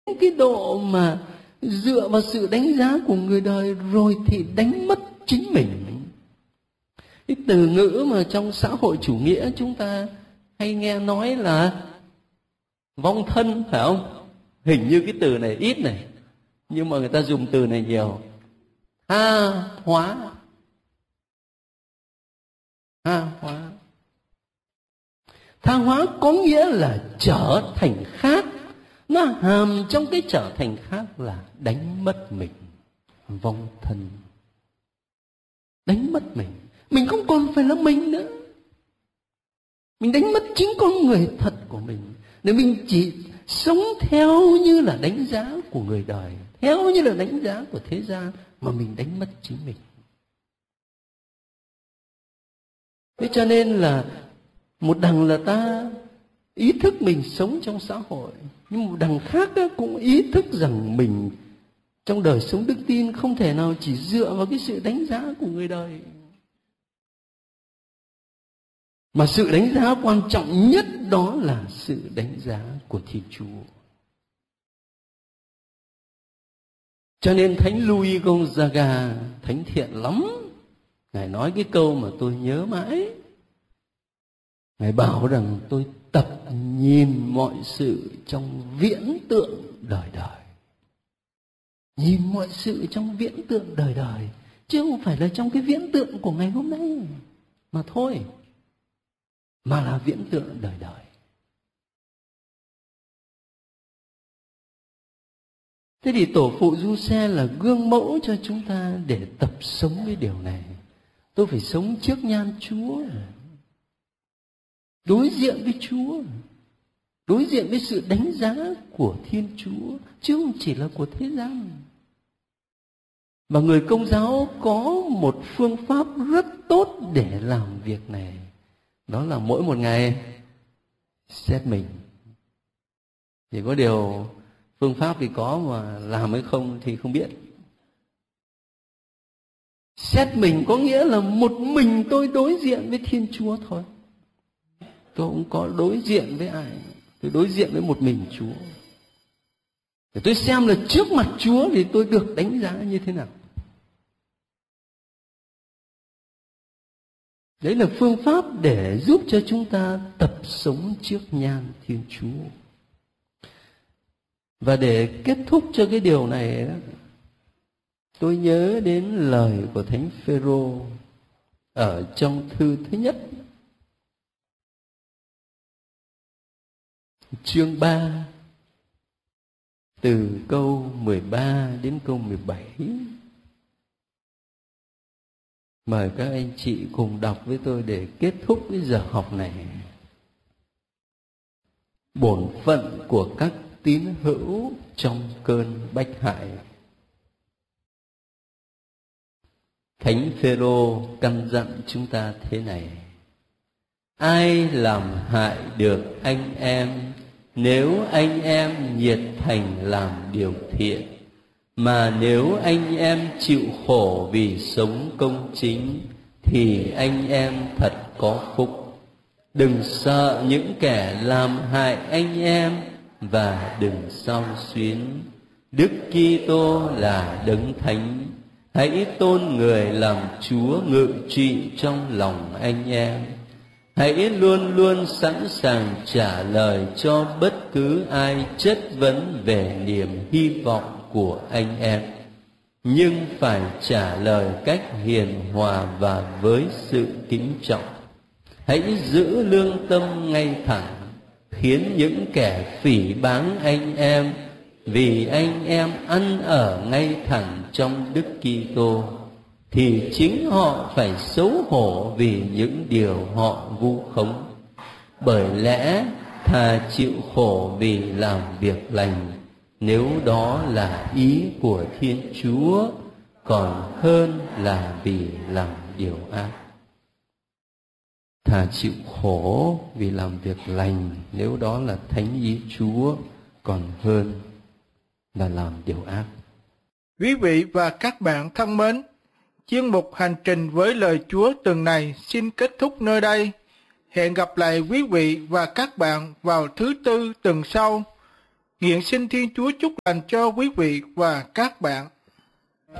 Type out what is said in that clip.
cái độ mà dựa vào sự đánh giá của người đời rồi thì đánh mất chính mình. Cái từ ngữ mà trong xã hội chủ nghĩa chúng ta hay nghe nói là vong thân, phải không? Hình như cái từ này ít này, nhưng mà người ta dùng từ này nhiều. Tha hóa. Tha hóa. Tha hóa có nghĩa là trở thành khác. Nó hàm trong cái trở thành khác là đánh mất mình. Vong thân. Đánh mất mình. Mình không còn phải là mình nữa. Mình đánh mất chính con người thật của mình. Để mình chỉ sống theo như là đánh giá của người đời, theo như là đánh giá của thế gian, mà mình đánh mất chính mình. Thế cho nên là một đằng là ta ý thức mình sống trong xã hội, nhưng một đằng khác cũng ý thức rằng mình trong đời sống đức tin không thể nào chỉ dựa vào cái sự đánh giá của người đời. Mà sự đánh giá quan trọng nhất đó là sự đánh giá của Thiên Chúa. Cho nên Thánh Louis Gonzaga, thánh thiện lắm, Ngài nói cái câu mà tôi nhớ mãi. Ngài bảo rằng tôi tập nhìn mọi sự trong viễn tượng đời đời. Nhìn mọi sự trong viễn tượng đời đời, chứ không phải là trong cái viễn tượng của ngày hôm nay mà thôi, mà là viễn tượng đời đời. Thế thì tổ phụ Giuse là gương mẫu cho chúng ta để tập sống cái điều này. Tôi phải sống trước nhan Chúa, đối diện với Chúa, đối diện với sự đánh giá của Thiên Chúa, chứ không chỉ là của thế gian. Và người Công giáo có một phương pháp rất tốt để làm việc này. Đó là mỗi một ngày xét mình. Chỉ có điều phương pháp thì có mà làm hay không thì không biết. Xét mình có nghĩa là một mình tôi đối diện với Thiên Chúa thôi. Tôi không có đối diện với ai. Tôi đối diện với một mình Chúa. Để tôi xem là trước mặt Chúa thì tôi được đánh giá như thế nào. Đấy là phương pháp để giúp cho chúng ta tập sống trước nhan Thiên Chúa. Và để kết thúc cho cái điều này, tôi nhớ đến lời của Thánh Phêrô ở trong thư thứ nhất, chương 3, từ câu 13 đến câu 17. Mời các anh chị cùng đọc với tôi để kết thúc cái giờ học này. Bổn phận của các tín hữu trong cơn bách hại. Thánh Phêrô căn dặn chúng ta thế này: ai làm hại được anh em, nếu anh em nhiệt thành làm điều thiện, mà nếu anh em chịu khổ vì sống công chính, thì anh em thật có phúc. Đừng sợ những kẻ làm hại anh em, và đừng xao xuyến. Đức Kitô là đấng thánh, hãy tôn người làm Chúa ngự trị trong lòng anh em. Hãy luôn luôn sẵn sàng trả lời cho bất cứ ai chất vấn về niềm hy vọng của anh em, nhưng phải trả lời cách hiền hòa và với sự kính trọng. Hãy giữ lương tâm ngay thẳng, khiến những kẻ phỉ báng anh em, vì anh em ăn ở ngay thẳng trong Đức Kitô, thì chính họ phải xấu hổ vì những điều họ vu khống. Bởi lẽ thà chịu khổ vì làm việc lành, nếu đó là ý của Thiên Chúa, còn hơn là vì làm điều ác. Thà chịu khổ vì làm việc lành, nếu đó là thánh ý Chúa, còn hơn là làm điều ác. Quý vị và các bạn thân mến, chuyên mục Hành trình với lời Chúa tuần này xin kết thúc nơi đây. Hẹn gặp lại quý vị và các bạn vào thứ Tư tuần sau. Nguyện xin Thiên Chúa chúc lành cho quý vị và các bạn.